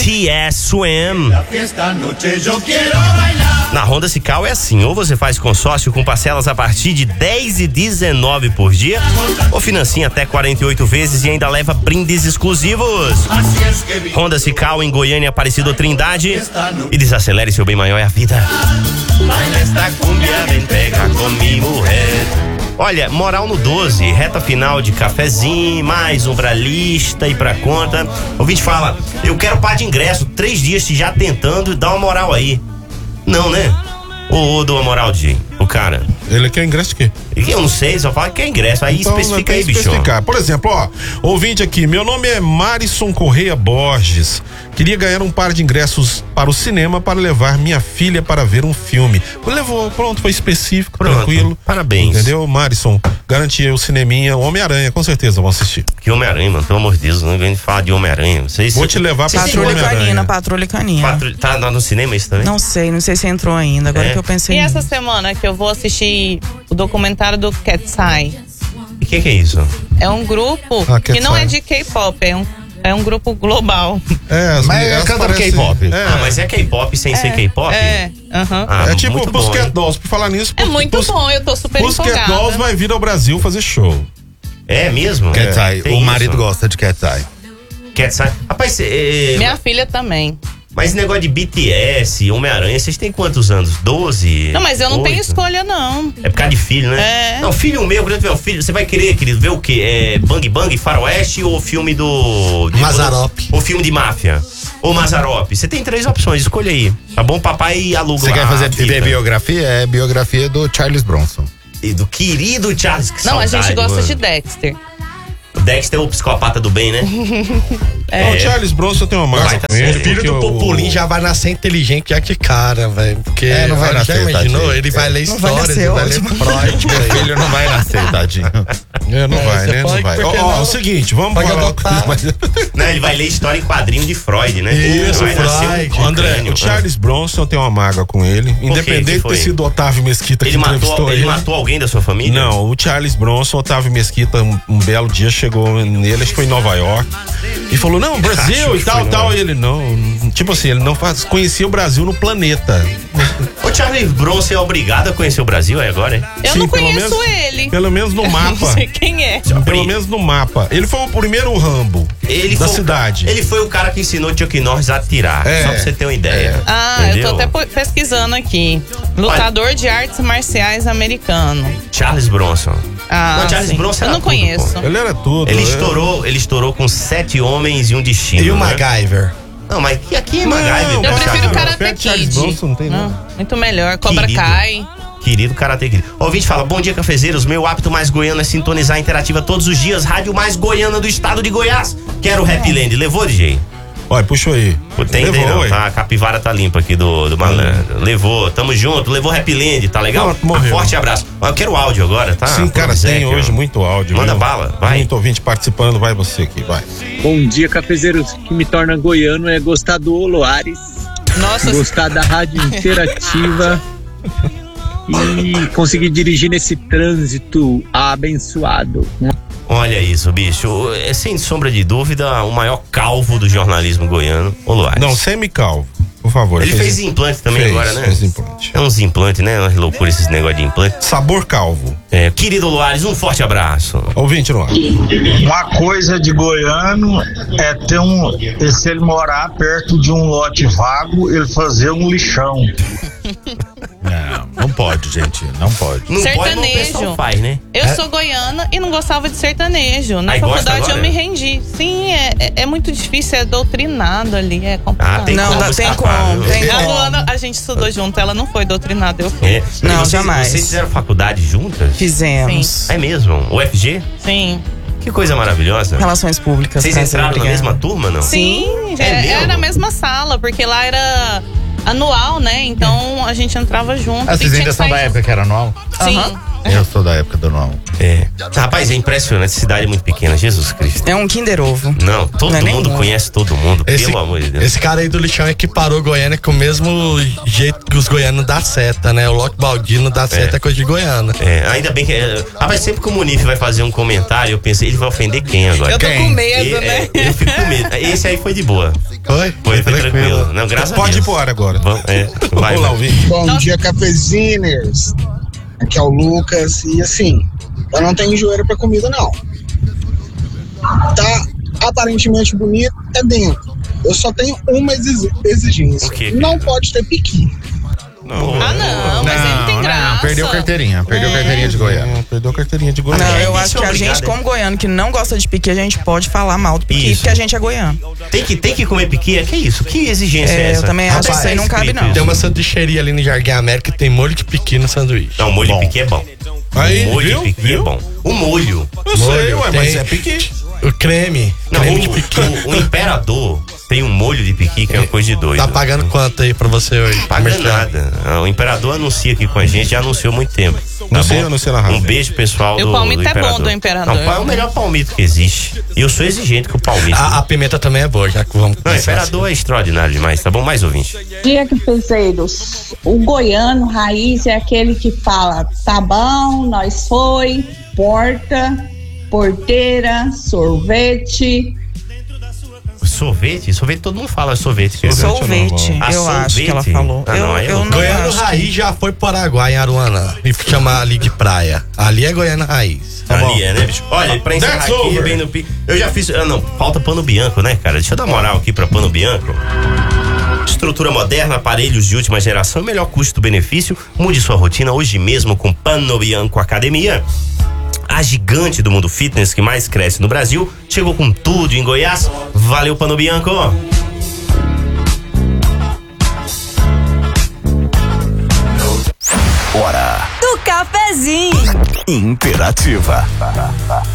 BTS Swim. Na Honda Cical é assim, ou você faz consórcio com parcelas a partir de 10 e 19 por dia, ou financia até 48 vezes e ainda leva brindes exclusivos. Honda Cical em Goiânia, Aparecida, Trindade. E desacelere, seu bem maior é a vida. Olha, moral no 12, reta final de cafezinho, mais um pra lista e pra conta. O ouvinte fala, eu quero par de ingresso, 3 dias já tentando, dá uma moral aí. Não, né? Ou dou uma moral, DJ, o cara. Ele quer ingresso de quê? Eu não sei, só fala que é ingresso. Aí então, especifica aí, bicho. Por exemplo, ó, ouvinte aqui, meu nome é Marison Correia Borges. Queria ganhar um par de ingressos para o cinema para levar minha filha para ver um filme. Levou, pronto, foi específico, pronto, tranquilo. Parabéns. Entendeu, Marison? Garantia o cineminha, Homem-Aranha, com certeza vão assistir. Que Homem-Aranha, mano, pelo amor de Deus, não vem falar de Homem-Aranha. Vou te levar pra Patrulha Canina. Tá no cinema isso também? Não sei se entrou ainda, agora que eu pensei. E essa semana que eu vou assistir o documentário do Cat's Eye. E o que é isso? É um grupo que não é de K-pop, é um grupo global. Mas canta K-pop. Mas é K-pop sem ser K-pop? É tipo o Pussycat Dolls, por falar nisso. É muito bom, eu tô super empolgada. Pussycat Dolls vai vir ao Brasil fazer show. É mesmo? Cat's Eye, o marido gosta de Cat's Eye. Cat's Eye. Rapaz, minha filha também. Mas esse negócio de BTS, Homem-Aranha, vocês têm quantos anos? 12? Não, mas eu não tenho escolha, não. É por causa de filho, né? Não, filho meu, quando tiver um filho, você vai querer, querido, ver o quê? Bang Bang, Faroeste ou filme do... Mazzaropi. Ou filme de máfia? Ou Mazzaropi? Você tem 3 opções, escolha aí. Tá bom? Papai aluga. Você quer fazer biografia? É biografia do Charles Bronson. E do querido Charles, que não, saudade, a gente gosta mano. de Dexter. O Dexter é o psicopata do bem, né? O Charles Bronson tem uma marca com ele. O filho do Populim já vai nascer inteligente já que cara, velho. Porque não vai nascer, já imaginou? tadinho. Ele vai ler histórias, ele vai ler Freud. Meu filho não vai nascer, tadinho. Não vai, né? Não vai. Ó, é o seguinte, vamos adotar. Não, ele vai ler história em quadrinho de Freud, né? Isso, vai Freud. André, o Charles Bronson tem uma mágoa com ele. Independente de ter sido o Otávio Mesquita que entrevistou ele. Ele matou alguém da sua família? Não, o Charles Bronson, Otávio Mesquita, um belo dia chegou nele, acho que foi em Nova York, e falou, não, Brasil e tal. E ele não, tipo assim, ele não conhecia o Brasil no planeta. O Charles Bronson é obrigado a conhecer o Brasil agora, hein? Eu não conheço ele. Pelo menos no mapa. Não sei quem é. Pelo menos no mapa. Ele foi o primeiro Rambo da cidade. Ele foi o cara que ensinou Chuck Norris a atirar. Só pra você ter uma ideia. Eu tô até pesquisando aqui. Lutador de artes marciais americano. Charles Bronson. Não, Charles Bronson eu não conheço. Ele era tudo. Ele estourou com 7 homens e um destino. E o MacGyver? Não, mas aqui é MacGyver. Eu prefiro o Karate Kid. Não tem muito melhor. Cobra Kai. Querido Karate Kid. O ouvinte fala, bom dia, cafezeiros. Meu hábito mais goiano é sintonizar a Interativa todos os dias. Rádio mais goiana do estado de Goiás. Quero o Happy Land. Levou, DJ? Olha, puxou aí. Não, tá? A capivara tá limpa aqui do malandro. Levou, tamo junto. Levou Happy Land, tá legal? Um forte abraço. Eu quero áudio agora, tá? Sim, cara, tem hoje muito áudio. Manda bala, vai. Muito ouvinte participando, vai você aqui, vai. Bom dia, cafezeiros. O que me torna goiano é gostar do Oloares. Nossa. Gostar da rádio interativa. E conseguir dirigir nesse trânsito abençoado. Olha isso, bicho. É sem sombra de dúvida o maior calvo do jornalismo goiano, o Luares. Não, semi-calvo, por favor. Ele fez implante também agora, né? Fez implante. É uns implantes, né? Uma loucura esses negócios de implante. Sabor calvo. Querido Luares, um forte abraço. Ouvinte, Luares. Uma coisa de goiano é se ele morar perto de um lote vago, ele fazer um lixão. Não pode, gente, não pode. Não sertanejo. Pode, mas faz, né? Eu sou goiana e não gostava de sertanejo. Na faculdade eu me rendi. Sim, é muito difícil, é doutrinado ali, é complicado. Tem A Luana, a gente estudou junto, ela não foi doutrinada, eu fui. Não, jamais. Vocês fizeram faculdade juntas? Fizemos. Sim. É mesmo? O FG? Sim. Que coisa maravilhosa. Relações públicas. Vocês entraram na mesma turma, não? Sim, era na mesma sala, porque lá era anual, né? Então a gente entrava junto. Vocês ainda são da época que era anual? Sim. Eu sou da época do anual. Rapaz, é impressionante, cidade é muito pequena, Jesus Cristo. É um Kinder Ovo. Não, todo mundo conhece todo mundo, pelo amor de Deus. Esse cara aí do lixão equiparou Goiânia com o mesmo jeito que os goianos dá seta, né? O Loki Baldino dá seta é coisa de Goiânia. Ainda bem que... Rapaz, sempre que o Munif vai fazer um comentário, eu pensei, ele vai ofender quem agora? Eu tô com medo, né? Eu fico com medo. Esse aí foi de boa. Foi tranquilo. Não, graças a Pode Deus. ir pro ar agora. Vamos Vamos lá, ouvinte. Bom dia, cafeziners. Aqui é o Lucas. E assim, eu não tenho enjoeira pra comida, não. Tá aparentemente bonito, é dentro. Eu só tenho uma exigência. O quê? Não pode ter piqui. Não. Ah, não, mas ele não tem graça. Não, perdeu carteirinha. Perdeu carteirinha de Goiânia. Perdeu a carteirinha de Goiânia. Não, eu isso acho é que a obrigado, gente, é. como goiano, que não gosta de piqui, a gente pode falar mal do piqui, Isso. porque a gente é goiano. Tem que comer piqui? Que isso? Que exigência é essa? Eu também acho que isso aí não cabe, não. Tem uma sanduicheria ali no Jardim América que tem molho de piqui no sanduíche. Não, o molho de piqui é bom. Aí, o molho viu? de piqui é bom. O molho. Eu sei, ué, mas tem- é piqui. O creme. Não, Creme de piqui. o imperador tem um molho de piqui que é uma coisa de doido. Tá pagando quanto aí pra você hoje? Paga nada. O imperador anuncia aqui com a gente, já anunciou há muito tempo. Anuncia na rádio. Um beijo pessoal E o do palmito é imperador. bom do imperador. Não, é o melhor palmito que existe. E eu sou exigente com o palmito. A pimenta também é boa, já que vamos Não, o começar imperador é extraordinário demais, tá bom? Mais ouvinte. Dia que fezeiros, o goiano raiz é aquele que fala, tá bom, nós foi, porta, porteira, sorvete. Sorvete? Sorvete todo mundo fala sorvete. querido. Sorvete, Ah, eu acho que ela sorvete? falou. Ah, não, eu não Goiano acho. Raiz já foi pro Araguá, em Aruanã. E chamar ali de praia. Ali é Goiano Raiz. Ali é, né, bicho? Olha, pra encerrar That's aqui, over. bem no pico. Eu já fiz. Ah, não, falta pano bianco, né, cara? Deixa eu dar moral aqui pra pano bianco. Estrutura moderna, aparelhos de última geração, melhor custo-benefício. Mude sua rotina hoje mesmo com Pano Bianco Academia. A gigante do mundo fitness que mais cresce no Brasil chegou com tudo em Goiás. Valeu, Pano Bianco! Hora do cafezinho. Interativa.